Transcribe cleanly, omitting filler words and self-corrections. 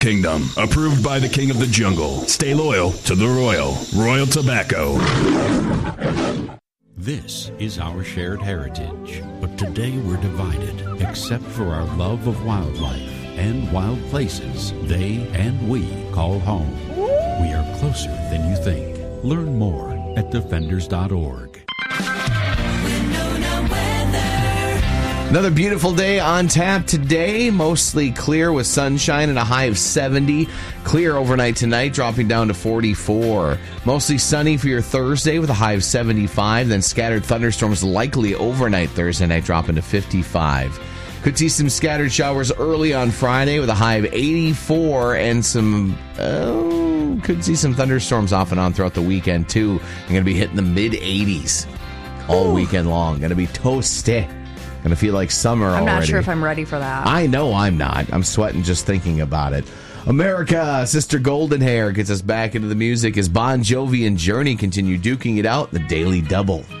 Kingdom, approved by the King of the Jungle. Stay loyal to the Royal. Royal Tobacco. This is our shared heritage, but today we're divided, except for our love of wildlife and wild places they and we call home. We are closer than you think. Learn more at defenders.org. Another beautiful day on tap today. Mostly clear with sunshine and a high of 70. Clear overnight tonight, dropping down to 44. Mostly sunny for your Thursday with a high of 75. Then scattered thunderstorms likely overnight Thursday night, dropping to 55. Could see some scattered showers early on Friday with a high of 84 and could see some thunderstorms off and on throughout the weekend too. I'm going to be hitting the mid-80s all weekend long. Going to be toasty. Going to feel like summer already. I'm not sure if I'm ready for that. I know I'm not. I'm sweating just thinking about it. America, Sister Golden Hair gets us back into the music as Bon Jovi and Journey continue duking it out, the Daily Double.